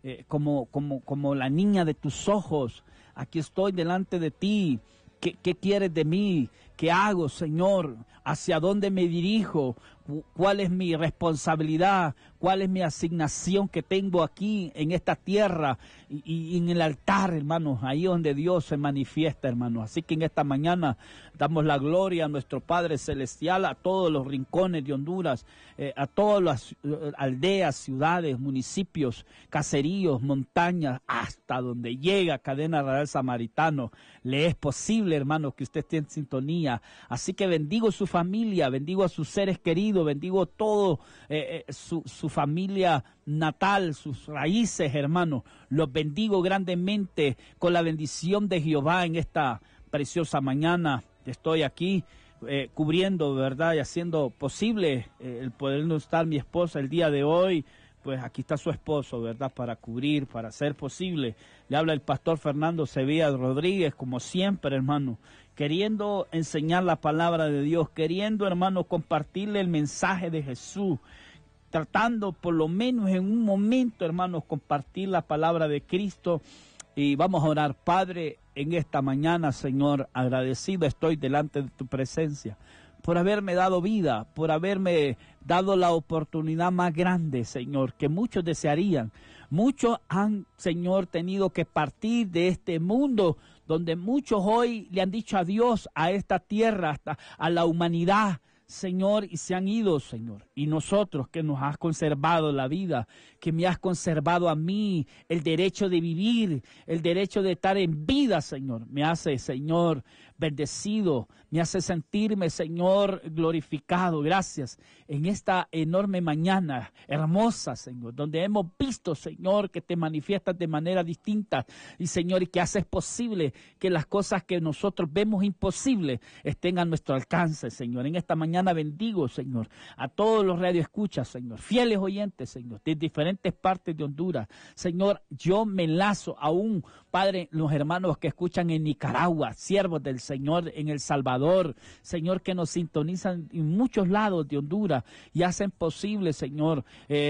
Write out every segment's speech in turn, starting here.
como la niña de tus ojos. Aquí estoy delante de ti. ¿Qué quieres de mí? ¿Qué hago, Señor? ¿Hacia dónde me dirijo? ¿Cuál es mi responsabilidad? ¿Cuál es mi asignación que tengo aquí en esta tierra y en el altar, hermanos? Ahí donde Dios se manifiesta, hermanos. Así que en esta mañana damos la gloria a nuestro Padre Celestial, a todos los rincones de Honduras, a todas las aldeas, ciudades, municipios, caseríos, montañas, hasta donde llega Cadena Radial Samaritano. Le es posible, hermanos, que usted esté en sintonía. Así que bendigo su familia, bendigo a sus seres queridos, bendigo todo su familia natal, sus raíces, hermanos. Los bendigo grandemente con la bendición de Jehová en esta preciosa mañana. Estoy aquí cubriendo, ¿verdad? Y haciendo posible el poder no estar mi esposa el día de hoy. Pues aquí está su esposo, ¿verdad? Para cubrir, para hacer posible. Le habla el pastor Fernando Sevilla Rodríguez, como siempre, hermano, queriendo enseñar la palabra de Dios, queriendo, hermano, compartirle el mensaje de Jesús, tratando por lo menos en un momento, hermanos, compartir la palabra de Cristo. Y vamos a orar. Padre, en esta mañana, Señor, agradecido estoy delante de tu presencia, por haberme dado vida, por haberme dado la oportunidad más grande, Señor, que muchos desearían. Muchos han, Señor, tenido que partir de este mundo, donde muchos hoy le han dicho adiós a esta tierra, hasta a la humanidad, Señor, y se han ido, Señor. Y nosotros que nos has conservado la vida, que me has conservado a mí el derecho de vivir, el derecho de estar en vida, Señor, me hace, Señor, bendecido, me hace sentirme, Señor, glorificado. Gracias en esta enorme mañana hermosa, Señor, donde hemos visto, Señor, que te manifiestas de manera distinta y, Señor, y que haces posible que las cosas que nosotros vemos imposibles estén a nuestro alcance, Señor. En esta mañana bendigo, Señor, a todos los radioescuchas, Señor, fieles oyentes, Señor, de diferentes partes de Honduras. Señor, yo me enlazo aún, Padre, los hermanos que escuchan en Nicaragua, siervos del Señor en El Salvador, Señor, que nos sintonizan en muchos lados de Honduras y hacen posible, Señor,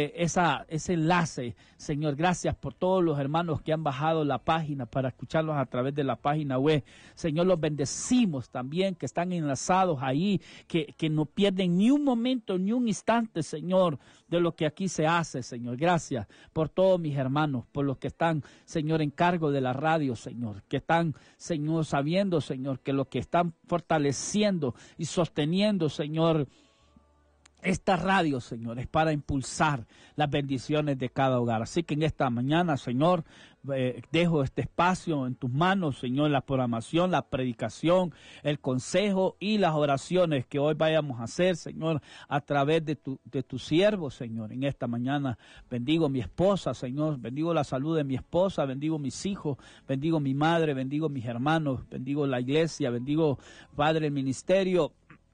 ese enlace. Señor, gracias por todos los hermanos que han bajado la página para escucharlos a través de la página web. Señor, los bendecimos también, que están enlazados ahí, que no pierden ni un momento, ni un instante, Señor, de lo que aquí se hace, Señor. Gracias por todos mis hermanos, por los que están, Señor, en cargo de la radio, Señor, que están, Señor, sabiendo, Señor, que lo que están fortaleciendo y sosteniendo, Señor, esta radio, Señor, es para impulsar las bendiciones de cada hogar. Así que en esta mañana, Señor, dejo este espacio en tus manos, Señor, la programación, la predicación, el consejo y las oraciones que hoy vayamos a hacer, Señor, a través de tu siervo, Señor. En esta mañana bendigo a mi esposa, Señor, bendigo la salud de mi esposa, bendigo mis hijos, bendigo mi madre, bendigo mis hermanos, bendigo la iglesia, bendigo, Padre, el ministerio,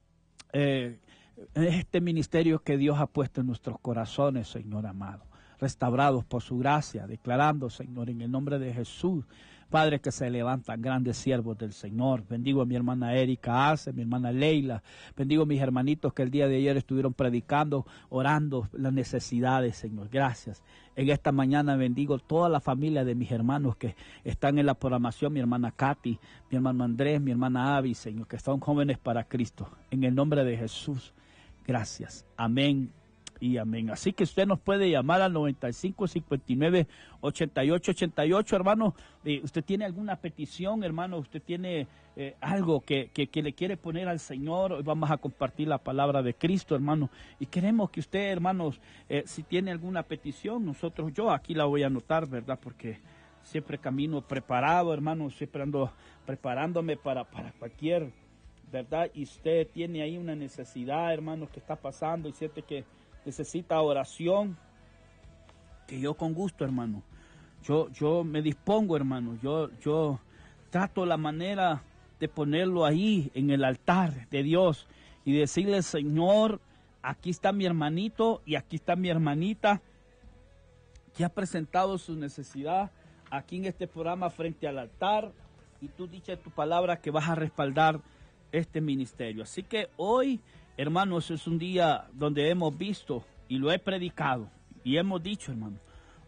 este ministerio que Dios ha puesto en nuestros corazones, Señor amado, restaurados por su gracia, declarando, Señor, en el nombre de Jesús, Padre, que se levantan grandes siervos del Señor. Bendigo a mi hermana Erika Ace, mi hermana Leila, bendigo a mis hermanitos que el día de ayer estuvieron predicando, orando las necesidades, Señor. Gracias. En esta mañana bendigo toda la familia de mis hermanos que están en la programación, mi hermana Katy, mi hermano Andrés, mi hermana Avi, Señor, que son jóvenes para Cristo. En el nombre de Jesús, gracias. Amén y amén. Así que usted nos puede llamar al 95 59 88 88, hermano. Usted tiene alguna petición, hermano, usted tiene algo que le quiere poner al Señor. Hoy vamos a compartir la palabra de Cristo, hermano, y queremos que usted, hermanos, si tiene alguna petición, yo aquí la voy a anotar, ¿verdad? Porque siempre camino preparado, hermano, siempre ando preparándome para cualquier, ¿verdad? Y usted tiene ahí una necesidad, hermano, que está pasando y siente que necesita oración, que yo con gusto, hermano, yo me dispongo, hermano, yo trato la manera de ponerlo ahí en el altar de Dios y decirle, Señor, aquí está mi hermanito y aquí está mi hermanita que ha presentado su necesidad aquí en este programa frente al altar, y tú dices tu palabra que vas a respaldar este ministerio. Así que hoy, hermanos, es un día donde hemos visto y lo he predicado y hemos dicho, hermano,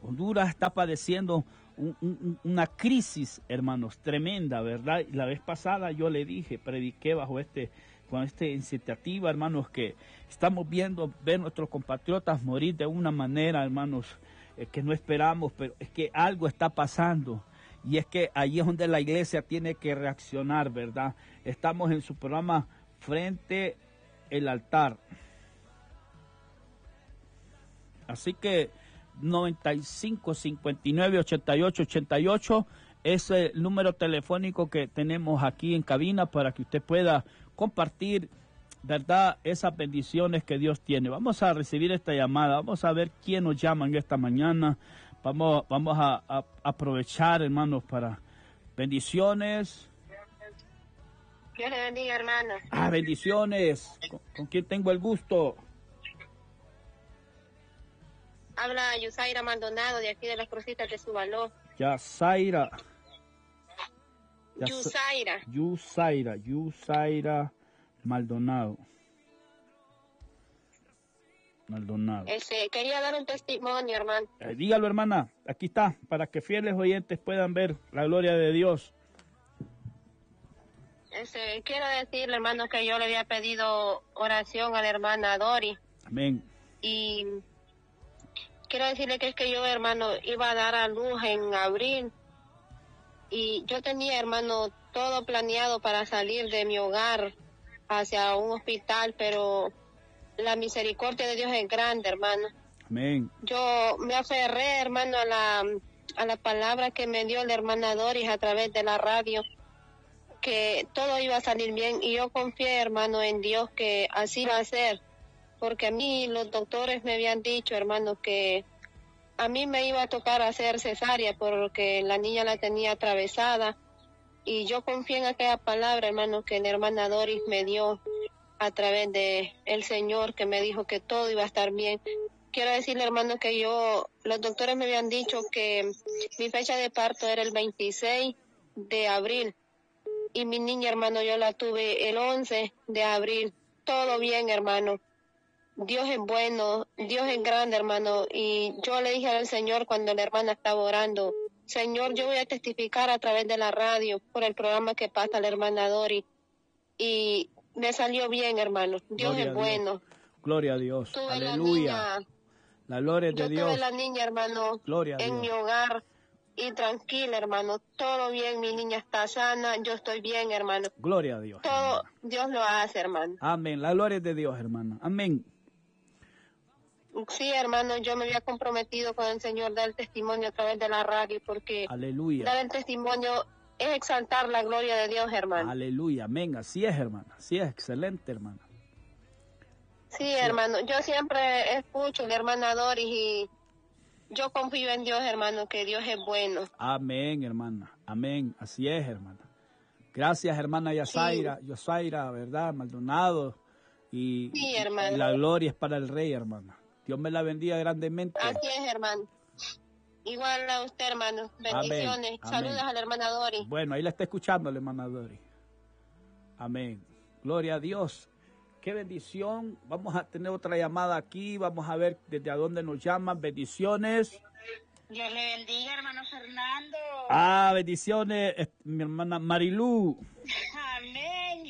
Honduras está padeciendo una crisis, hermanos, tremenda, ¿verdad? La vez pasada yo le dije, prediqué con esta iniciativa, hermanos, que estamos ver nuestros compatriotas morir de una manera, hermanos, que no esperamos, pero es que algo está pasando. Y es que ahí es donde la iglesia tiene que reaccionar, ¿verdad? Estamos en su programa Frente el Altar. Así que 95 59 88 88 es el número telefónico que tenemos aquí en cabina para que usted pueda compartir, ¿verdad?, esas bendiciones que Dios tiene. Vamos a recibir esta llamada, vamos a ver quién nos llama en esta mañana. Vamos a aprovechar, hermanos, para bendiciones. Dios le bendiga, hermano. Bendiciones. ¿Con quién tengo el gusto? Habla Yusaira Maldonado, de aquí de las Crucitas de Subaló. Yusaira Maldonado. Quería dar un testimonio, hermano. Dígalo, hermana, aquí está, para que fieles oyentes puedan ver la gloria de Dios. Quiero decirle, hermano, que yo le había pedido oración a la hermana Dori. Amén. Y quiero decirle que es que yo, hermano, iba a dar a luz en abril. Y yo tenía, hermano, todo planeado para salir de mi hogar hacia un hospital, pero la misericordia de Dios es grande, hermano. Amén. Yo me aferré, hermano, a la palabra que me dio la hermana Doris a través de la radio, que todo iba a salir bien, y yo confié, hermano, en Dios que así va a ser, porque a mí los doctores me habían dicho, hermano, que a mí me iba a tocar hacer cesárea porque la niña la tenía atravesada, y yo confié en aquella palabra, hermano, que la hermana Doris me dio a través de el Señor, que me dijo que todo iba a estar bien. Quiero decirle, hermano, que los doctores me habían dicho que mi fecha de parto era el 26 de abril, y mi niña, hermano, yo la tuve el 11 de abril. Todo bien, hermano. Dios es bueno, Dios es grande, hermano, y yo le dije al Señor cuando la hermana estaba orando, Señor, yo voy a testificar a través de la radio por el programa que pasa la hermana Dori, y me salió bien, hermano. Dios es bueno. Gloria a Dios. Tuve Aleluya. La gloria de Dios. Yo tuve la niña, hermano, en mi hogar, y tranquila, hermano. Todo bien, mi niña está sana, yo estoy bien, hermano. Gloria a Dios. Todo, hermana. Dios lo hace, hermano. Amén. La gloria es de Dios, hermano. Amén. Sí, hermano, yo me había comprometido con el Señor dar el testimonio a través de la radio, porque aleluya, dar el testimonio es exaltar la gloria de Dios, hermano. Aleluya, amén, así es, hermana, así es, excelente, hermana. Sí, hermano, yo siempre escucho a la hermana Doris y yo confío en Dios, hermano, que Dios es bueno. Amén, hermana, amén, así es, hermana. Gracias, hermana Yusaira, sí. Yusaira, ¿verdad? Maldonado. Sí, hermano. Y la gloria es para el Rey, hermana. Dios me la bendiga grandemente. Así es, hermano. Igual a usted, hermano. Bendiciones. Amén. Saludos a la hermana Dori. Bueno, ahí la está escuchando la hermana Dori. Amén. Gloria a Dios. Qué bendición. Vamos a tener otra llamada aquí. Vamos a ver desde a dónde nos llaman. Bendiciones. Dios le bendiga, hermano Fernando. Bendiciones, mi hermana Marilú. Amén.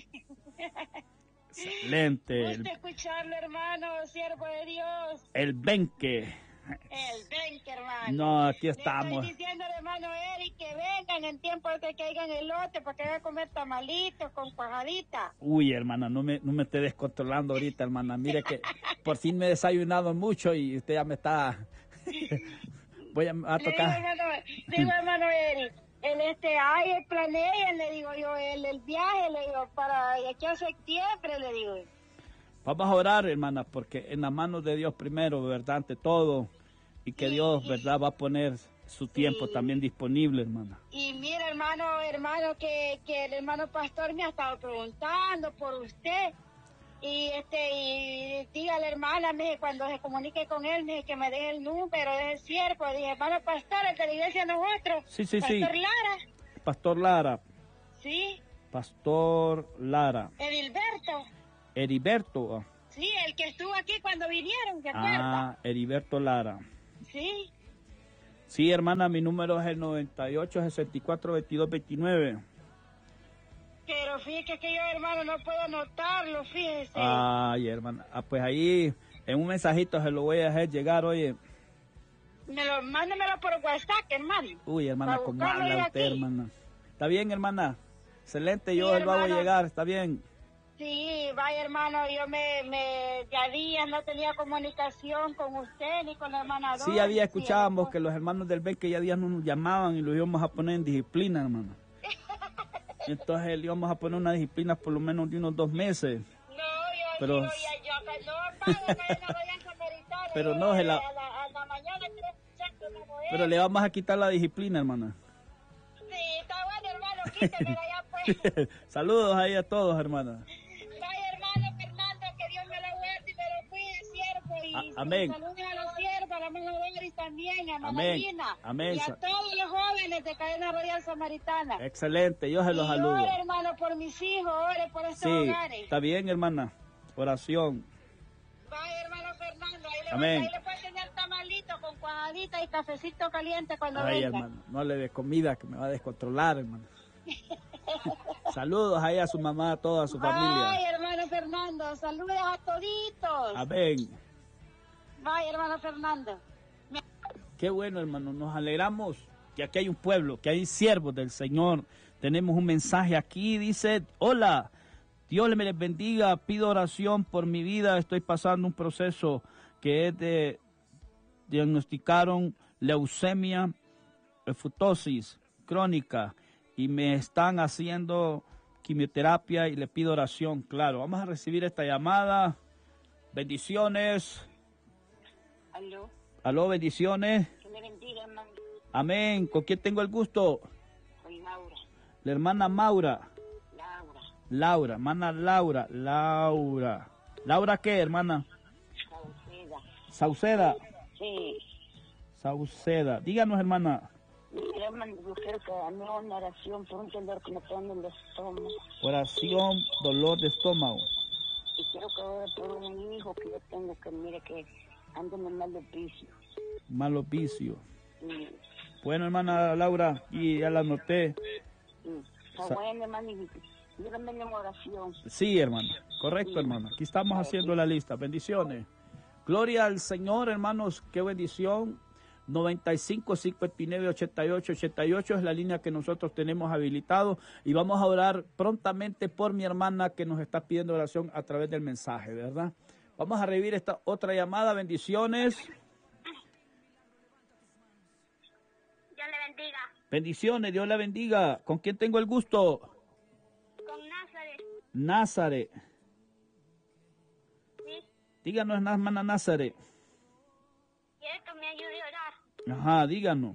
Excelente. Gusto escucharlo, hermano, siervo de Dios. El Benque. El Benque, hermano. No, aquí estamos. Le estoy diciendo al hermano Eric que vengan en tiempo de que caigan elote para que vayan a comer tamalitos con cuajadita. Uy, hermana, no me esté descontrolando ahorita, hermana. Mire que por fin me he desayunado mucho y usted ya me está... Voy a tocar. Digo, hermano Eric. Planeé, le digo yo, el viaje, le digo, para aquí a septiembre, le digo. Vamos a orar, hermana, porque en las manos de Dios primero, ¿verdad? Ante todo, y que Dios, ¿verdad? Va a poner su tiempo también disponible, hermana. Y mira, hermano, que el hermano pastor me ha estado preguntando por usted. Y diga a la hermana, cuando se comunique con él, que me deje el número de siervo. Dije, hermano pastor, el de la iglesia nosotros. Sí. Pastor Lara. Pastor Lara. Sí. Pastor Lara. Heriberto. Sí, el que estuvo aquí cuando vinieron, ¿se acuerda? Heriberto Lara. Sí. Sí, hermana, mi número es el 98-64-22-29. Pero fíjese que yo, hermano, no puedo anotarlo, fíjese. Ay, hermana. Pues ahí en un mensajito se lo voy a hacer llegar, oye. Mándemelo por WhatsApp, hermano. Uy, hermana, ¿cómo habla usted, aquí, hermana? ¿Está bien, hermana? Excelente, sí, yo lo hago llegar, ¿está bien? Sí, vaya, hermano, yo ya días no tenía comunicación con usted ni con la hermana Doris. Sí, escuchábamos que los hermanos del BEC que ya días no nos llamaban y los íbamos a poner en disciplina, hermano. Entonces le íbamos a poner una disciplina por lo menos de unos 2 meses. No, pero no, pero no, a la mañana, pero le vamos a quitar la disciplina, hermana. Sí, está bueno, hermano, quítemela ya pues. Saludos ahí a todos, hermana. Vaya, hermano Fernando, que Dios me lo guarde y me lo cuide, siervo. Y amén. Saludos a los siervos, a la hermana Doris también, a amén. Manalina. Amén. Y a todos los jóvenes de Cadena Royal Samaritana. Excelente, yo se los saludo. Ore, hermano, por mis hijos, ore por estos hogares. Está bien, hermana. Oración. Vaya, hermano Fernando, amén. Ahí le puede tener tamalito con cuadradita y cafecito caliente cuando venga. Hermano, no le dé comida que me va a descontrolar, hermano. Saludos ahí a su mamá, a toda su familia. Ay, hermano Fernando, saludos a toditos. Amén. Vaya, hermano Fernando. Qué bueno, hermano, nos alegramos que aquí hay un pueblo, que hay siervos del Señor. Tenemos un mensaje aquí, dice, hola, Dios les bendiga, pido oración por mi vida, estoy pasando un proceso que es de, diagnosticaron leucemia, futosis crónica, y me están haciendo quimioterapia y le pido oración. Claro, vamos a recibir esta llamada. Bendiciones. Aló. Aló, bendiciones. Que me bendiga, hermano. Amén. ¿Con quién tengo el gusto? Soy Laura. La hermana Maura. Laura. Hermana Laura. ¿Laura qué, hermana? Sauceda. Sí. Sauceda. Díganos, hermana. Mira, hermano, yo quiero que haga una oración por un dolor que me está dando en el estómago. Oración, dolor de estómago. Y quiero que ore por un hijo que yo tengo que, mire, que ando en malos vicios. Malos vicios. Sí. Bueno, hermana Laura, y ya la anoté. Sí. Está bueno, hermano, y dígame en oración. Sí, hermano. Correcto, sí. Hermano. Aquí estamos haciendo la lista. Bendiciones. Gloria al Señor, hermanos. Qué bendición. 95 59 88 88 es la línea que nosotros tenemos habilitado y vamos a orar prontamente por mi hermana que nos está pidiendo oración a través del mensaje, ¿verdad? Vamos a revivir esta otra llamada. Bendiciones. Dios le bendiga. Bendiciones, Dios la bendiga. ¿Con quién tengo el gusto? Con Nazaret. Nazaret. Sí. Díganos, hermana Nazaret. ¿Quiere que me ayude a orar? Ajá, díganos.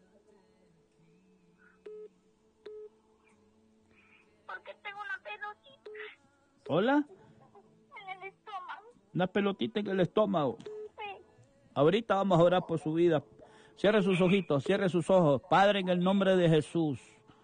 Porque tengo una pelotita. ¿Hola? En el estómago. Una pelotita en el estómago. Sí. Ahorita vamos a orar por su vida. Cierre sus ojitos, cierre sus ojos. Padre, en el nombre de Jesús.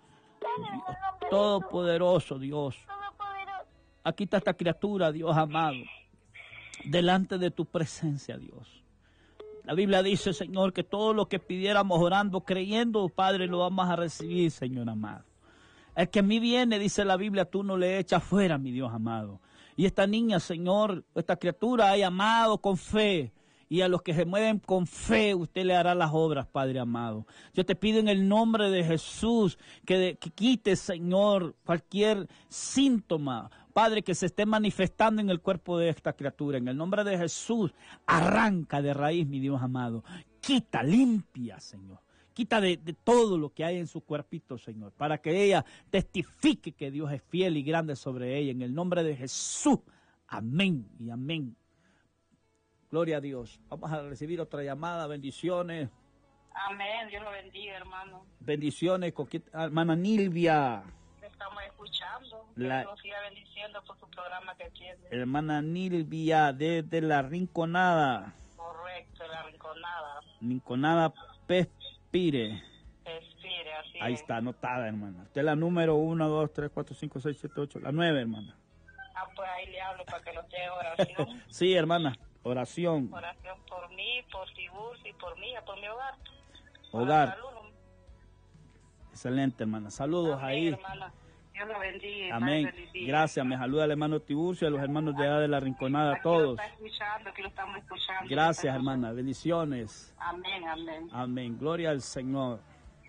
Todopoderoso Dios. Todopoderoso. Aquí está esta criatura, Dios amado. Delante de tu presencia, Dios. La Biblia dice, Señor, que todo lo que pidiéramos orando, creyendo, Padre, lo vamos a recibir, Señor amado. El que a mí viene, dice la Biblia, tú no le echas fuera, mi Dios amado. Y esta niña, Señor, esta criatura ha llamado con fe. Y a los que se mueven con fe, usted le hará las obras, Padre amado. Yo te pido en el nombre de Jesús que quite, Señor, cualquier síntoma, Padre, que se esté manifestando en el cuerpo de esta criatura. En el nombre de Jesús, arranca de raíz, mi Dios amado. Quita, limpia, Señor. Quita de todo lo que hay en su cuerpito, Señor, para que ella testifique que Dios es fiel y grande sobre ella. En el nombre de Jesús, amén y amén. Gloria a Dios. Vamos a recibir otra llamada. Bendiciones. Amén. Dios lo bendiga, hermano. Bendiciones, hermana Nilvia. Le estamos escuchando. Que Dios siga bendiciendo por su programa que tiene. Hermana Nilvia, desde La Rinconada. Correcto, La Rinconada. Rinconada Pespire. Pespire, así Ahí es. está, anotada, hermana. Usted es la número 1, 2, 3, 4, 5, 6, 7, 8. La 9, hermana. Ah, pues ahí le hablo para que lo lleve oración. Sí, hermana. Oración. Oración por mí, por Tiburcio y por mí, por mi hogar. hogar. Excelente, hermana. Saludos. Amén, ahí. Hermana. Dios lo bendiga. Amén. Gracias. Me saluda el hermano Tiburcio, a los hermanos de allá de la Rinconada, a todos. Aquí lo estamos escuchando. Gracias, hermana. Bendiciones. Amén, amén. Amén. Gloria al Señor.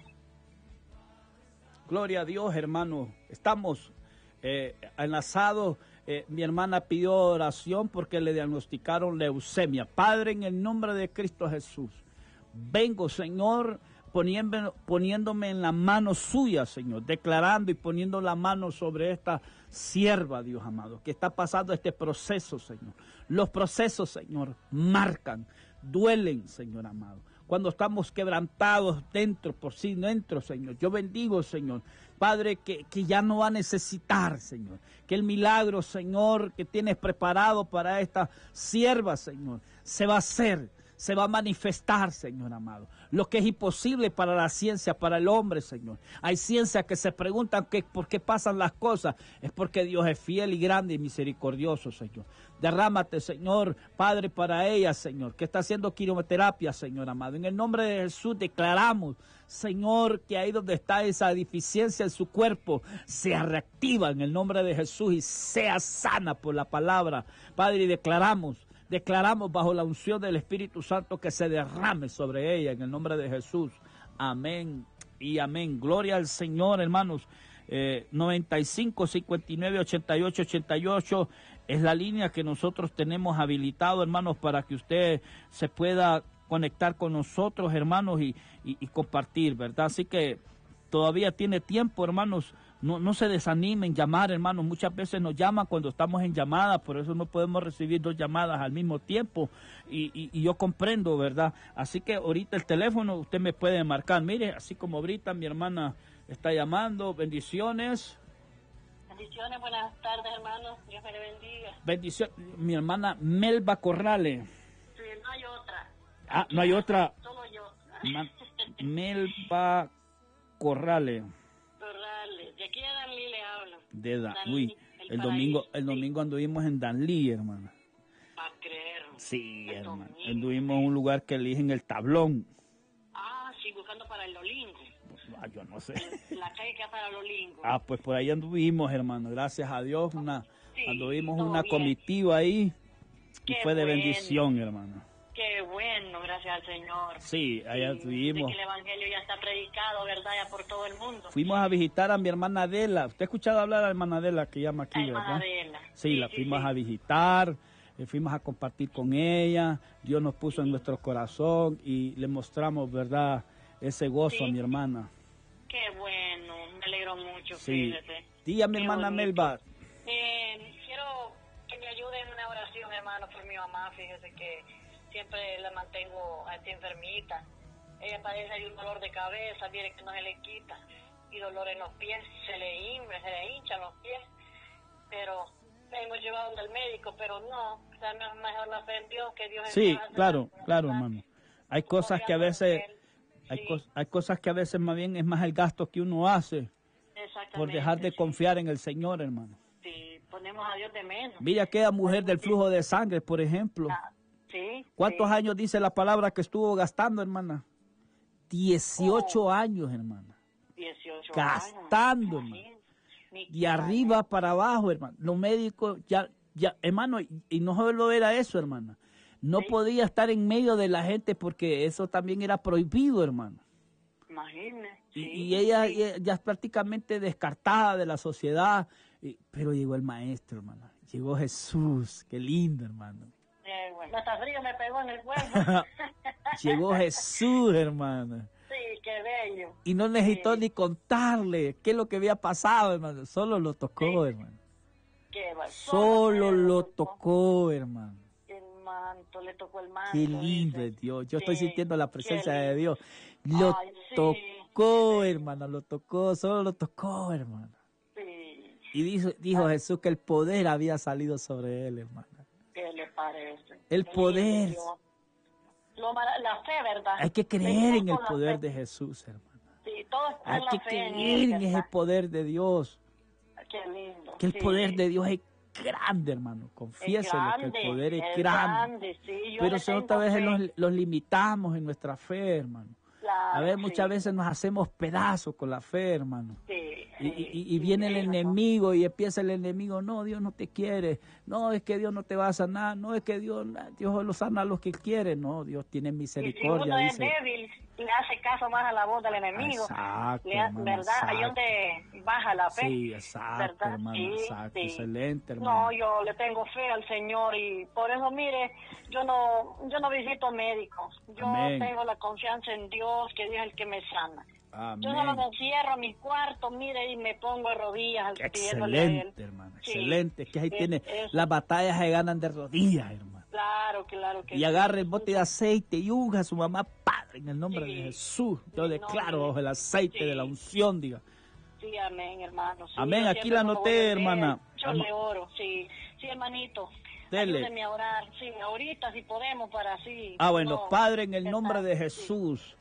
Gloria a Dios, hermano. Estamos enlazados. Mi hermana pidió oración porque le diagnosticaron leucemia. Padre, en el nombre de Cristo Jesús, vengo, Señor, poniéndome en la mano suya, Señor, declarando y poniendo la mano sobre esta sierva, Dios amado, que está pasando este proceso, Señor. Los procesos, Señor, marcan, duelen, Señor amado. Cuando estamos quebrantados dentro, por sí dentro, Señor. Yo bendigo, Señor, Padre, que ya no va a necesitar, Señor. Que el milagro, Señor, que tienes preparado para esta sierva, Señor, se va a hacer. Se va a manifestar, Señor amado. Lo que es imposible para la ciencia, para el hombre, Señor. Hay ciencias que se preguntan por qué pasan las cosas. Es porque Dios es fiel y grande y misericordioso, Señor. Derrámate, Señor, Padre, para ella, Señor, que está haciendo quimioterapia, Señor amado. En el nombre de Jesús declaramos, Señor, que ahí donde está esa deficiencia en su cuerpo, sea reactiva en el nombre de Jesús y sea sana por la palabra. Padre, y declaramos bajo la unción del Espíritu Santo que se derrame sobre ella en el nombre de Jesús. Amén y amén. Gloria al Señor, hermanos. 95 59 88 88 es la línea que nosotros tenemos habilitado, hermanos, para que usted se pueda conectar con nosotros, hermanos, y compartir, ¿verdad? Así que todavía tiene tiempo, hermanos. No se desanimen llamar, hermanos. Muchas veces nos llaman cuando estamos en llamada, por eso no podemos recibir 2 llamadas al mismo tiempo. Y yo comprendo, ¿verdad? Así que ahorita el teléfono usted me puede marcar. Mire, así como ahorita mi hermana está llamando. Bendiciones. Bendiciones, buenas tardes, hermanos. Dios me le bendiga. Bendiciones. Mi hermana Melba Corrales. Sí, no hay otra. Ah, no hay otra. Solo yo. Melba Corrales. De aquí a Danlí le hablo. Uy, el domingo anduvimos en Danlí, hermana. A creer. Sí, hermano. Anduvimos en un lugar que eligen el tablón. Ah, sí, buscando para el Olingo. Yo no sé. La calle que es para el Olingo. Ah, pues por ahí anduvimos, hermano. Gracias a Dios. Anduvimos una bien. comitiva ahí. Y Qué fue de bueno. bendición, hermano. Qué bueno, gracias al Señor. Sí, allá estuvimos. Que el Evangelio ya está predicado, ¿verdad? Ya por todo el mundo. Fuimos a visitar a mi hermana Adela. ¿Usted ha escuchado hablar a la hermana Adela que llama aquí, hermana verdad? Adela. Sí, la fuimos a visitar, fuimos a compartir con ella. Dios nos puso en nuestro corazón y le mostramos, ¿verdad? Ese gozo a mi hermana. Qué bueno, me alegro mucho, sí. Fíjate. Diga mi hermana bonito. Melba. Quiero que me ayude en una oración, hermano, por mi mamá. Fíjese que siempre la mantengo a esta enfermita. Ella padece de un dolor de cabeza, viene que no se le quita, y dolor en los pies, se le hinchan los pies, pero la hemos llevado donde el médico, pero no, o sea, no es mejor la fe en Dios que Dios. Sí, claro, hermano. Hay cosas que a veces, hay cosas que a veces más bien es más el gasto que uno hace por dejar de confiar en el Señor, hermano. Sí, ponemos a Dios de menos. Mira aquella mujer del flujo de sangre, por ejemplo. Sí. ¿Cuántos años dice la palabra que estuvo gastando, hermana? 18 años, hermana. 18 gastando, años. Hermano. De arriba para abajo, hermano. Los médicos, ya, hermano, y no solo era eso, hermana. No podía estar en medio de la gente porque eso también era prohibido, hermano. Imagínese. Y ella ya es prácticamente descartada de la sociedad. Pero llegó el maestro, hermana. Llegó Jesús. Qué lindo, hermano. Bueno, hasta frío me pegó en el cuerpo. Llegó Jesús, hermano. Sí, qué bello. Y no necesitó ni contarle qué es lo que había pasado, hermano. Solo lo tocó, hermano. Solo lo tocó, hermano. El manto, le tocó el manto. Qué lindo es Dios. Yo estoy sintiendo la presencia de Dios. Lo tocó, hermano. Lo tocó, solo lo tocó, hermano. Sí. Y dijo Jesús que el poder había salido sobre él, hermano. ¿Qué le parece? El poder. La fe, ¿verdad? Hay que creer en el poder de Jesús, hermano. Sí, todo está hay en la que fe creer en ese poder de Dios. Qué lindo. Que el poder de Dios es grande, hermano. Confiéselo que el poder es grande. Sí, pero si otra vez los limitamos en nuestra fe, hermano. Claro, A ver, sí. muchas veces nos hacemos pedazos con la fe, hermano. Sí, Y viene el enemigo y empieza el enemigo, no, Dios no te quiere, no, es que Dios no te va a sanar, no, es que Dios lo sana a los que quiere, no, Dios tiene Y si misericordia, uno es dice. débil, le hace caso más a la voz del enemigo. Exacto, hermano, ¿Verdad? Ahí exacto. donde baja la fe. Sí, exacto, ¿verdad? hermano, Sí, exacto, sí. excelente, hermano. No, yo le tengo fe al Señor y por eso, mire, yo no visito médicos. Yo Amén. tengo la confianza en Dios, que Dios es el que me sana. Amén. Yo solo me encierro a mi cuarto, mire, y me pongo de rodillas al pidiéndole a Él. Excelente, hermano, Sí. excelente, que ahí tiene, eso. las batallas se ganan de rodillas, hermano. Claro que Y sí. agarre el bote de aceite y unja a su mamá, Padre, en el nombre Sí. de Jesús. Yo Sí, declaro no, bajo el aceite sí. de la unción, diga. Sí, amén, hermano. Sí, Amén, yo aquí siempre la cuando anoté, voy a leer, hermana. Yo le oro, sí. Sí, hermanito. Dele. Ayúdeme a orar. Sí, ahorita si podemos para así. Bueno, no, Padre, en el nombre de sí. Jesús,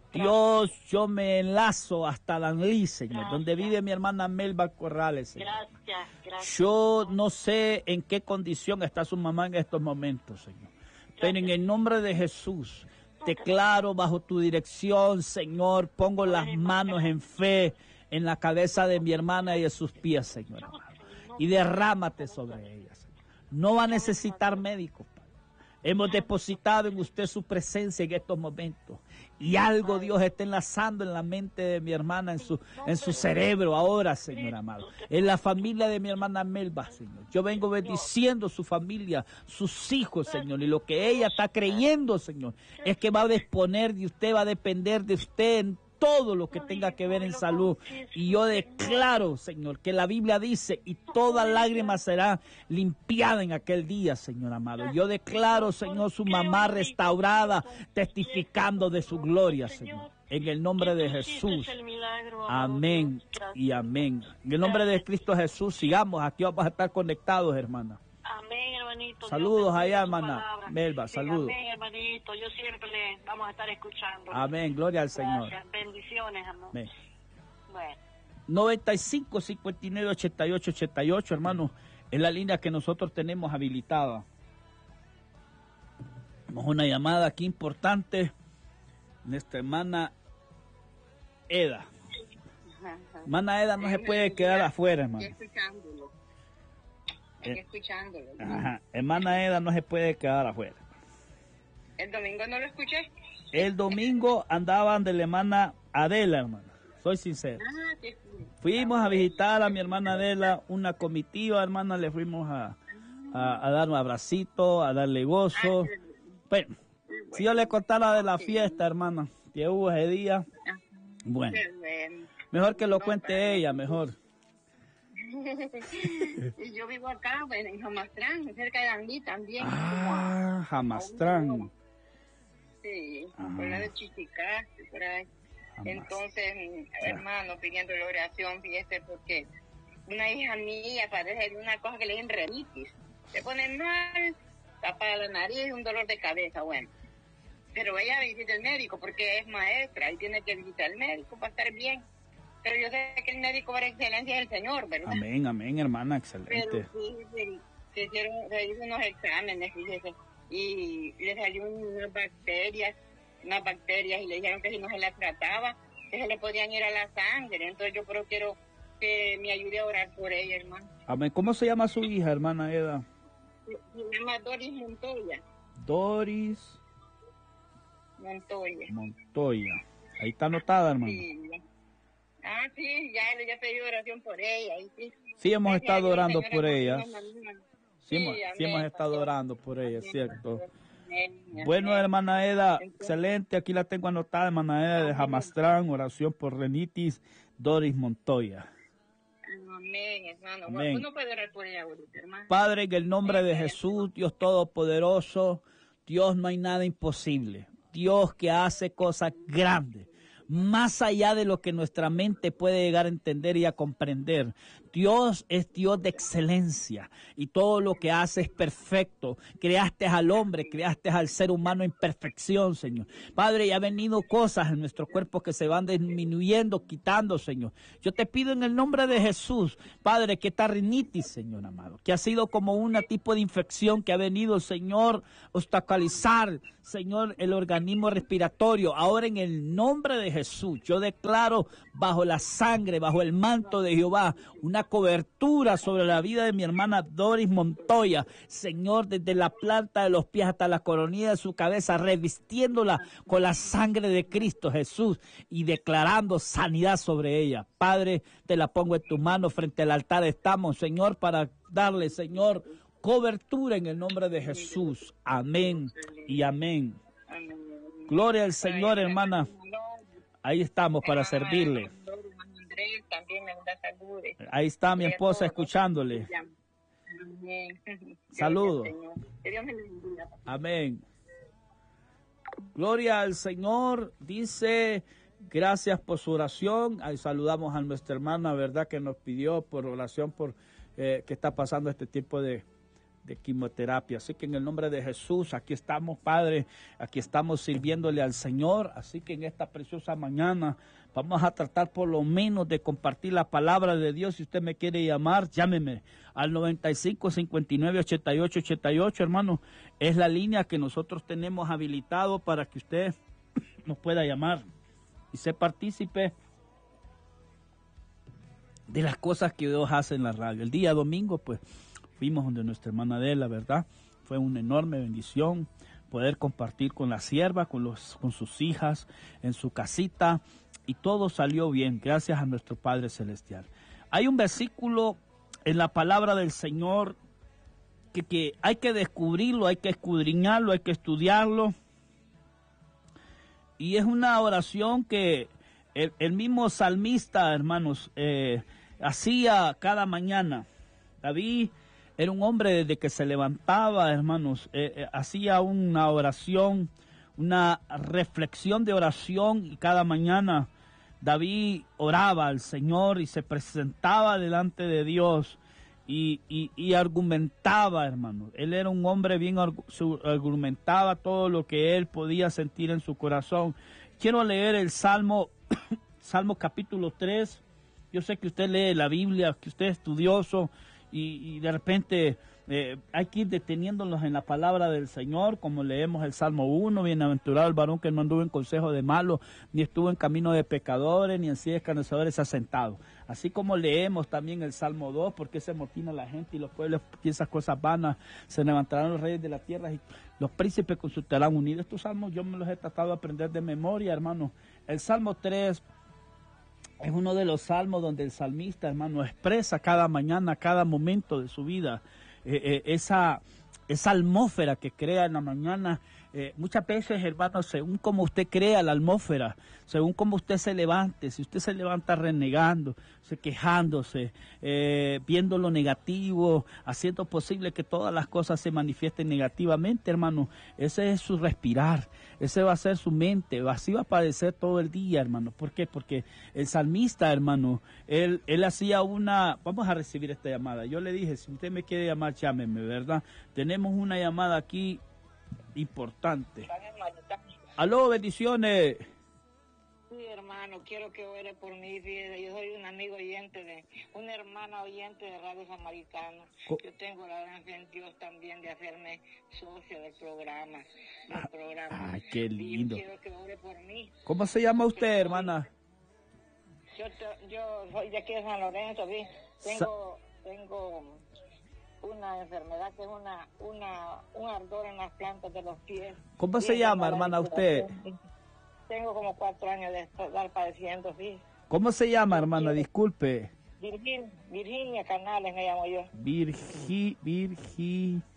Dios, yo me enlazo hasta Danlí, Señor, Gracias. donde vive mi hermana Melba Corrales, Señor. Gracias. Yo no sé en qué condición está su mamá en estos momentos, Señor. Pero en el nombre de Jesús, declaro bajo tu dirección, Señor, pongo las manos en fe en la cabeza de mi hermana y de sus pies, Señor. Y derrámate sobre ella, Señor. No va a necesitar médico, Padre. Hemos depositado en usted su presencia en estos momentos. Y algo Dios está enlazando en la mente de mi hermana, en su cerebro ahora, Señor amado. En la familia de mi hermana Melba, Señor. Yo vengo bendiciendo su familia, sus hijos, Señor. Y lo que ella está creyendo, Señor, es que va a disponer de usted, va a depender de usted en todo lo que tenga que ver en salud. Y yo declaro, Señor, que la Biblia dice, y toda lágrima será limpiada en aquel día, Señor amado. Yo declaro, Señor, su mamá restaurada, testificando de su gloria, Señor. En el nombre de Jesús. Amén y amén. En el nombre de Cristo Jesús, sigamos. Aquí vamos a estar conectados, hermana. Amén, hermanito. Saludos allá, Dios bendiga su hermana palabra. Melba, Sí, saludos. Amén, hermanito. Yo siempre le vamos a estar escuchando. Amén, gloria al Señor. Gracias. Bendiciones, amor. Amén. Bueno. 95 59 88 88, hermano, es la línea que nosotros tenemos habilitada. Tenemos una llamada aquí importante, nuestra hermana Eda. Hermana Eda no se puede quedar afuera, hermano. Escuchándolo. Escuchándolo. Ajá. Hermana Eda no se puede quedar afuera. El domingo no lo escuché. El domingo andaban de la hermana Adela, hermano. Soy sincero. Sí. Fuimos a visitar a mi hermana Adela, una comitiva, hermana, le fuimos a dar un abracito, a darle gozo. Bueno, si yo le contara de la fiesta, hermana, que hubo ese día, bueno, mejor que lo cuente ella, mejor. Yo vivo acá, bueno, en Jamastrán, cerca de Danlí también. Jamastrán. Sí, por la de Chichicaste, por ahí. Entonces, hermano, pidiendo la oración, fíjese, porque una hija mía parece una cosa que le dicen renitis. Se pone mal, tapa la nariz, un dolor de cabeza, bueno. Pero ella visita el médico porque es maestra y tiene que visitar al médico para estar bien. Pero yo sé que el médico por excelencia es el Señor, ¿verdad? Amén, amén, hermana, excelente. Pero sí, se hicieron unos exámenes, fíjese, y le salieron unas bacterias y le dijeron que si no se las trataba, que se le podían ir a la sangre. Entonces yo quiero que me ayude a orar por ella, hermano. Amén. ¿Cómo se llama su hija, hermana Eda? Se llama Doris Montoya. Doris Montoya. Montoya. Ahí está anotada, hermano. Sí. Sí, ya pedí oración por ella. Sí, hemos estado orando por ella. Sí, hemos amén, estado pastor. orando por ella, ¿cierto? Amén, Bueno, amén. hermana Eda, excelente. Aquí la tengo anotada, hermana Eda de Jamastrán, oración por renitis, Doris Montoya. Amén, hermano. Amén. Uno puede orar por ella ahorita, hermano. Padre, en el nombre de Jesús, Dios Todopoderoso, Dios, no hay nada imposible. Dios que hace cosas grandes, más allá de lo que nuestra mente puede llegar a entender y a comprender. Dios es Dios de excelencia y todo lo que hace es perfecto. Creaste al hombre, creaste al ser humano en perfección, Señor. Padre, ya han venido cosas en nuestro cuerpo que se van disminuyendo, quitando, Señor. Yo te pido en el nombre de Jesús, Padre, que esta rinitis, Señor amado, que ha sido como un tipo de infección que ha venido, Señor, obstaculizar, Señor, el organismo respiratorio. Ahora en el nombre de Jesús, yo declaro bajo la sangre, bajo el manto de Jehová, una cobertura sobre la vida de mi hermana Doris Montoya, Señor, desde la planta de los pies hasta la coronilla de su cabeza, revistiéndola con la sangre de Cristo Jesús y declarando sanidad sobre ella. Padre, te la pongo en tu mano, frente al altar estamos, Señor, para darle, Señor, cobertura en el nombre de Jesús. Amén y amén. Gloria al Señor, hermana. Ahí estamos para servirle. Ahí está mi esposa escuchándole. Saludos. Amén. Gloria al Señor. Dice, gracias por su oración. Ahí saludamos a nuestra hermana, ¿verdad? Que nos pidió por oración por que está pasando este tipo de quimioterapia. Así que en el nombre de Jesús, aquí estamos, Padre, aquí estamos sirviéndole al Señor. Así que en esta preciosa mañana vamos a tratar por lo menos de compartir la palabra de Dios. Si usted me quiere llamar, llámeme al 95 59 88 88, hermano. Es la línea que nosotros tenemos habilitado para que usted nos pueda llamar y ser partícipe de las cosas que Dios hace en la radio. El día domingo, pues, fuimos donde nuestra hermana Adela, ¿verdad? Fue una enorme bendición poder compartir con la sierva, con sus hijas, en su casita, y todo salió bien, gracias a nuestro Padre Celestial. Hay un versículo en la palabra del Señor que hay que descubrirlo, hay que escudriñarlo, hay que estudiarlo, y es una oración que el mismo salmista, hermanos, hacía cada mañana. David era un hombre desde que se levantaba, hermanos, hacía una oración, una reflexión de oración, y cada mañana David oraba al Señor y se presentaba delante de Dios y argumentaba, hermanos. Él era un hombre bien, argumentaba todo lo que él podía sentir en su corazón. Quiero leer el Salmo, Salmo capítulo 3. Yo sé que usted lee la Biblia, que usted es estudioso, y de repente hay que ir deteniéndonos en la palabra del Señor, como leemos el Salmo 1, bienaventurado el varón que no anduvo en consejo de malos, ni estuvo en camino de pecadores, ni en silla de escarnecedores asentado. Así como leemos también el Salmo 2, porque se motina la gente y los pueblos piensan cosas vanas, se levantarán los reyes de la tierra y los príncipes consultarán unidos. Estos salmos yo me los he tratado de aprender de memoria, hermano. El Salmo 3 es uno de los salmos donde el salmista, hermano, expresa cada mañana, cada momento de su vida, esa atmósfera que crea en la mañana. Muchas veces, hermano, según como usted crea la atmósfera, según como usted se levante, si usted se levanta renegando, quejándose, viendo lo negativo, haciendo posible que todas las cosas se manifiesten negativamente, hermano, ese es su respirar, ese va a ser su mente, así va a padecer todo el día, hermano. ¿Por qué? Porque el salmista, hermano, él hacía vamos a recibir esta llamada. Yo le dije, si usted me quiere llamar, llámeme, ¿verdad? Tenemos una llamada aquí importante. Aló, bendiciones. Sí, hermano, quiero que ore por mí. Yo soy un amigo oyente una hermana oyente de Radio Samaritano. Yo tengo la gran fe en Dios también de hacerme socia del programa. Ay, qué lindo. Y quiero que ore por mí. ¿Cómo se llama usted, hermana? Yo soy de aquí de San Lorenzo, ¿sí? Tengo una enfermedad que es un ardor en las plantas de los pies. ¿Cómo se llama, hermana, usted? Tengo como 4 años de estar padeciendo, sí. ¿Cómo se llama, hermana? Disculpe. Virginia Canales me llamo yo. Virginia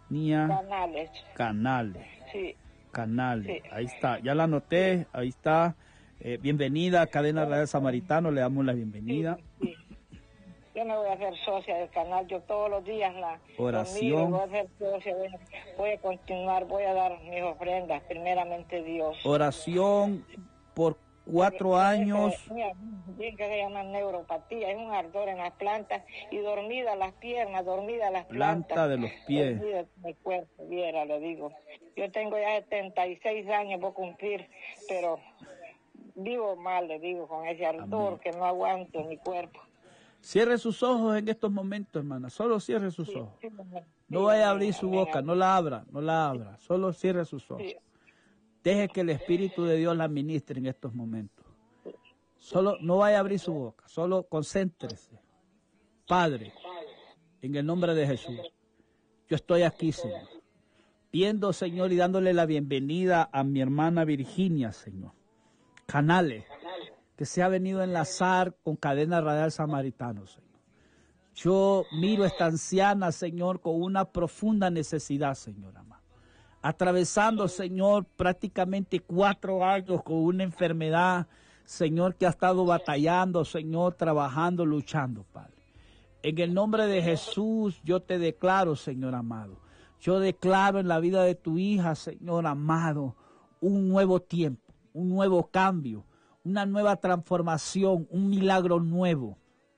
Canales. Sí. Canales. Sí. Ahí está. Ya la anoté. Ahí está. Bienvenida a Cadena Radio Samaritano. Le damos la bienvenida. Sí. Yo me voy a hacer socia del canal, yo todos los días oración. Voy a hacer socia, voy a continuar, voy a dar mis ofrendas, primeramente Dios. Oración por 4 años. Bien que se llama neuropatía, es un ardor en las plantas y dormida las piernas, dormida las plantas. Planta de los pies. Dormida mi cuerpo, viera, le digo. Yo tengo ya 76 años, voy a cumplir, pero vivo mal, le digo, con ese ardor. Amén. Que no aguanto en mi cuerpo. Cierre sus ojos en estos momentos, hermana. Solo cierre sus ojos. No vaya a abrir su boca, no la abra. Solo cierre sus ojos. Deje que el Espíritu de Dios la ministre en estos momentos. Solo no vaya a abrir su boca, solo concéntrese. Padre, en el nombre de Jesús, yo estoy aquí, Señor, viendo, Señor, y dándole la bienvenida a mi hermana Virginia, Señor. Canales, que se ha venido a enlazar con Cadena Radial Samaritano, Señor. Yo miro a esta anciana, Señor, con una profunda necesidad, Señor amado. Atravesando, Señor, prácticamente 4 años con una enfermedad, Señor, que ha estado batallando, Señor, trabajando, luchando, Padre. En el nombre de Jesús, yo te declaro, Señor amado. Yo declaro en la vida de tu hija, Señor amado, un nuevo tiempo, un nuevo cambio, una nueva transformación, un milagro nuevo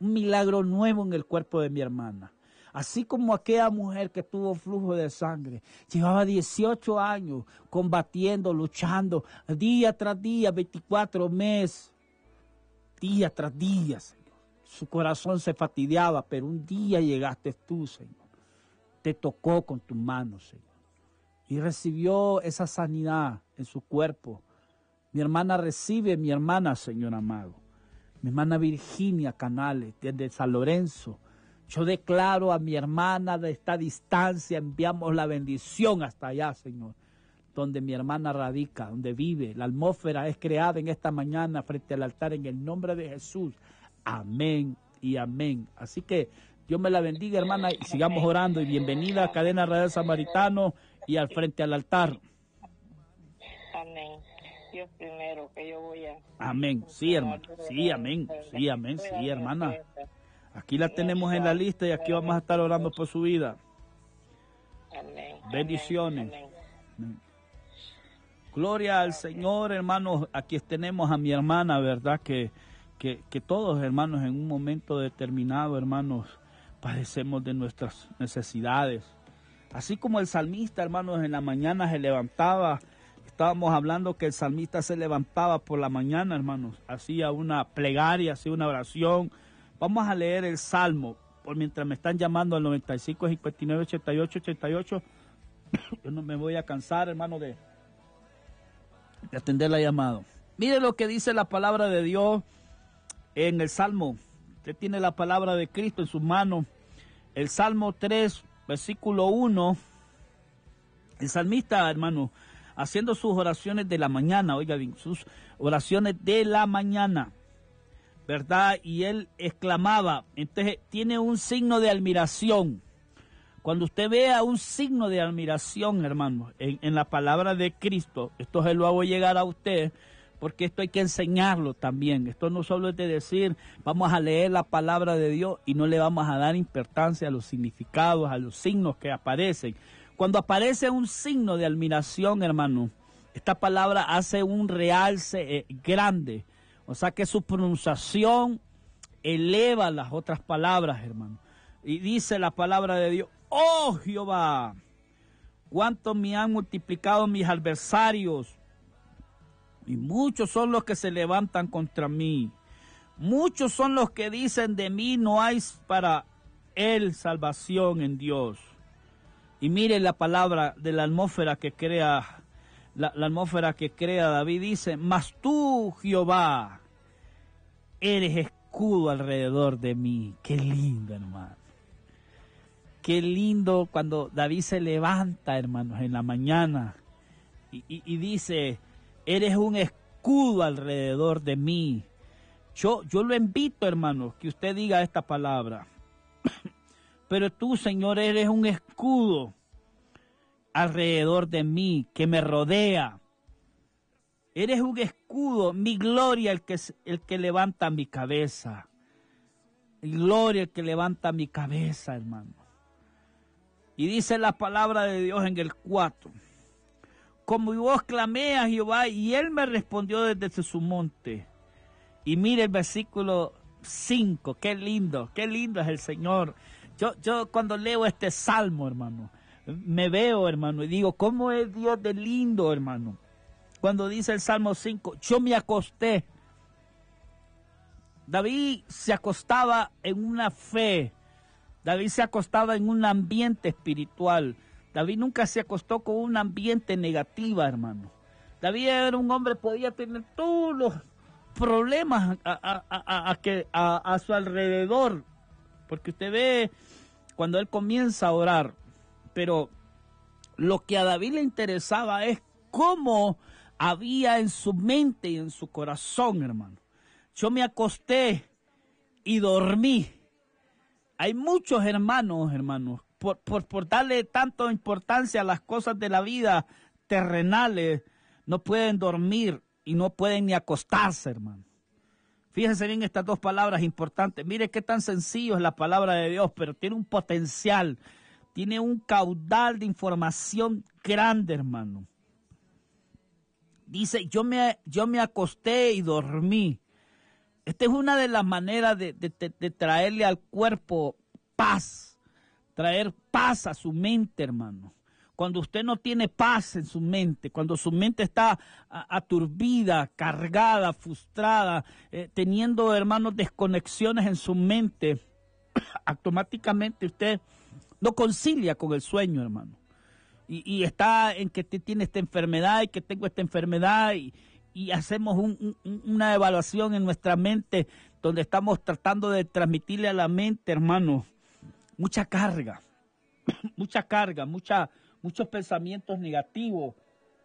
en el cuerpo de mi hermana. Así como aquella mujer que tuvo flujo de sangre, llevaba 18 años combatiendo, luchando, día tras día, 24 meses, día tras día, Señor. Su corazón se fastidiaba, pero un día llegaste tú, Señor. Te tocó con tus manos, Señor. Y recibió esa sanidad en su cuerpo. Mi hermana recibe, mi hermana, Señor amado. Mi hermana Virginia Canales, desde San Lorenzo. Yo declaro a mi hermana de esta distancia, enviamos la bendición hasta allá, Señor, donde mi hermana radica, donde vive. La atmósfera es creada en esta mañana frente al altar en el nombre de Jesús. Amén y amén. Así que Dios me la bendiga, hermana, y sigamos orando. Y bienvenida a Cadena Radial Samaritano y al frente al altar. Amén. Dios primero, que yo voy a... Amén. Sí, hermano. Sí, amén. Sí, amén. Sí, hermana. Aquí la tenemos en la lista y aquí vamos a estar orando por su vida. Amén. Bendiciones. Amén. Amén. Gloria al Señor, hermanos. Aquí tenemos a mi hermana, ¿verdad? Que todos, hermanos, en un momento determinado, hermanos, padecemos de nuestras necesidades. Así como el salmista, hermanos, en la mañana se levantaba. Estábamos hablando que el salmista se levantaba por la mañana, hermanos. Hacía una plegaria, hacía una oración. Vamos a leer el Salmo, por mientras me están llamando al 95, 59, 88, 88. Yo no me voy a cansar, hermano, de atender la llamada. Mire lo que dice la palabra de Dios en el Salmo. Usted tiene la palabra de Cristo en sus manos. El Salmo 3, versículo 1. El salmista, hermano, haciendo sus oraciones de la mañana, oiga bien, sus oraciones de la mañana, ¿verdad? Y él exclamaba, entonces tiene un signo de admiración. Cuando usted vea un signo de admiración, hermano, en la palabra de Cristo, esto se lo hago llegar a usted, porque esto hay que enseñarlo también. Esto no solo es de decir, vamos a leer la palabra de Dios y no le vamos a dar importancia a los significados, a los signos que aparecen. Cuando aparece un signo de admiración, hermano, esta palabra hace un realce grande. O sea que su pronunciación eleva las otras palabras, hermano. Y dice la palabra de Dios, oh Jehová, cuánto me han multiplicado mis adversarios, y muchos son los que se levantan contra mí. Muchos son los que dicen de mí, no hay para él salvación en Dios. Y mire la palabra de la atmósfera que crea, la atmósfera que crea David, dice, mas tú, Jehová, eres escudo alrededor de mí. Qué lindo, hermano. Qué lindo cuando David se levanta, hermanos, en la mañana y dice, eres un escudo alrededor de mí. Yo lo invito, hermanos, que usted diga esta palabra. Pero tú, Señor, eres un escudo alrededor de mí, que me rodea. Eres un escudo, mi gloria, el que levanta mi cabeza. Mi gloria, el que levanta mi cabeza, hermano. Y dice la palabra de Dios en el 4. como mi voz clamé a Jehová, y él me respondió desde su monte. Y mire el versículo 5, qué lindo es el Señor. Yo cuando leo este salmo, hermano, me veo, hermano, y digo, ¿cómo es Dios de lindo, hermano? Cuando dice el Salmo 5, yo me acosté. David se acostaba en una fe. David se acostaba en un ambiente espiritual. David nunca se acostó con un ambiente negativo, hermano. David era un hombre, podía tener todos los problemas a su alrededor. Porque usted ve cuando él comienza a orar. Pero lo que a David le interesaba es cómo había en su mente y en su corazón, hermano. Yo me acosté y dormí. Hay muchos hermanos, por darle tanta importancia a las cosas de la vida terrenales, no pueden dormir y no pueden ni acostarse, hermano. Fíjense bien estas dos palabras importantes. Mire qué tan sencillo es la palabra de Dios, pero tiene un potencial, tiene un caudal de información grande, hermano. Dice, yo me acosté y dormí. Esta es una de las maneras de traerle al cuerpo paz, traer paz a su mente, hermano. Cuando usted no tiene paz en su mente, cuando su mente está aturbida, cargada, frustrada, teniendo, hermanos, desconexiones en su mente, automáticamente usted no concilia con el sueño, hermano. Y está en que tiene esta enfermedad y que tengo esta enfermedad y hacemos una evaluación en nuestra mente donde estamos tratando de transmitirle a la mente, hermano, mucha carga, muchos pensamientos negativos.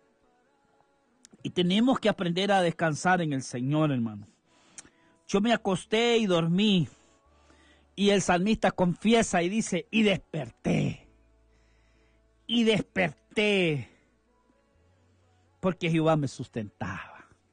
Y tenemos que aprender a descansar en el Señor, hermano. Yo me acosté y dormí. Y el salmista confiesa y dice, y desperté. Porque Jehová me sustentaba.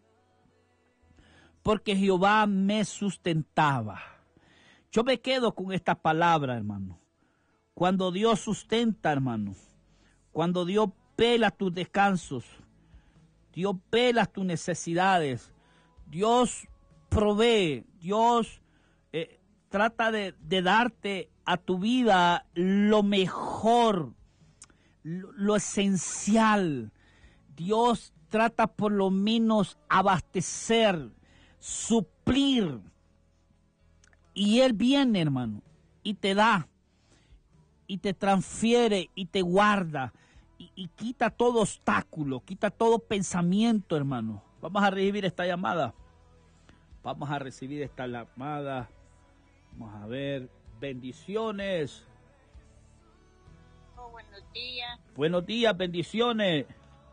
Porque Jehová me sustentaba. Yo me quedo con esta palabra, hermano. Cuando Dios sustenta, hermano. Cuando Dios vela tus descansos. Dios vela tus necesidades. Dios provee. Dios trata de darte a tu vida lo mejor, lo esencial. Dios trata por lo menos abastecer, suplir. Y Él viene, hermano, y te da, y te transfiere, y te guarda, y quita todo obstáculo, quita todo pensamiento, hermano. Vamos a recibir esta llamada. Vamos a ver. Bendiciones. Oh, buenos días. Buenos días, bendiciones.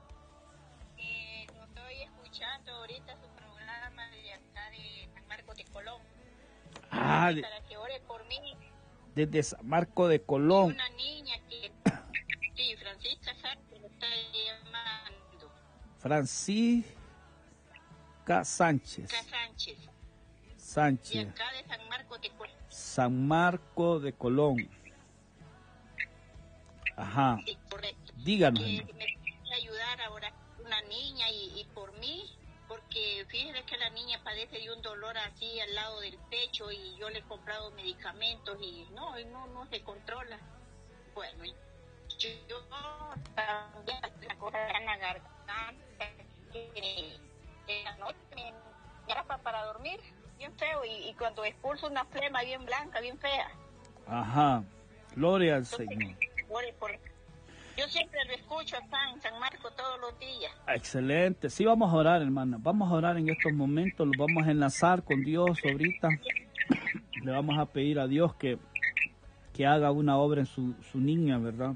Lo estoy escuchando ahorita su programa de acá de San Marcos de Colón. Para que ore por mí. Desde San Marcos de Colón. Una niña que sí, Francisca Sánchez me está llamando. Francisca Sánchez. Y acá de San Marcos de Colón. San Marcos de Colón. Ajá. Sí, correcto. Díganos. Que me quiere ayudar ahora una niña y por mí, porque fíjese que la niña padece de un dolor así al lado del pecho y yo le he comprado medicamentos y no se controla. Bueno, yo también la cosa en la garganta, que en la noche me era para dormir bien feo y cuando expulso una flema bien blanca, bien fea. Ajá, gloria al Señor. Yo siempre lo escucho acá en San Marcos todos los días. Excelente, sí, vamos a orar, hermana, vamos a orar en estos momentos, lo vamos a enlazar con Dios ahorita. Le vamos a pedir a Dios que haga una obra en su niña, ¿verdad?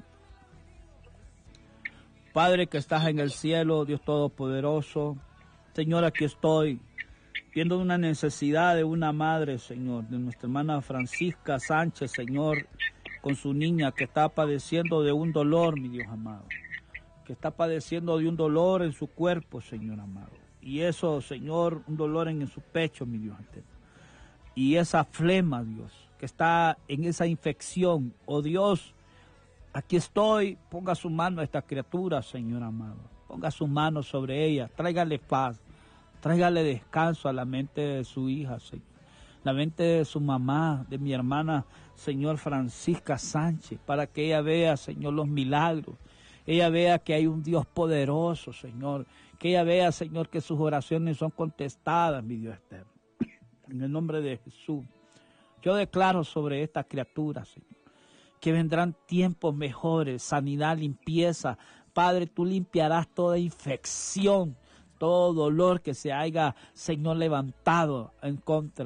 Padre que estás en el cielo, Dios Todopoderoso, Señor, aquí estoy viendo una necesidad de una madre, Señor, de nuestra hermana Francisca Sánchez, Señor, con su niña que está padeciendo de un dolor, mi Dios amado, que está padeciendo de un dolor en su cuerpo, Señor amado, y eso, Señor, un dolor en su pecho, mi Dios eterno, y esa flema, Dios, que está en esa infección, oh Dios, aquí estoy, ponga su mano a esta criatura, Señor amado. Ponga sus manos sobre ella, tráigale paz, tráigale descanso a la mente de su hija, Señor. La mente de su mamá, de mi hermana, Señor, Francisca Sánchez, para que ella vea, Señor, los milagros. Ella vea que hay un Dios poderoso, Señor. Que ella vea, Señor, que sus oraciones son contestadas, mi Dios eterno. En el nombre de Jesús. Yo declaro sobre esta criatura, Señor, que vendrán tiempos mejores, sanidad, limpieza. Padre, tú limpiarás toda infección, todo dolor que se haya, Señor, levantado en contra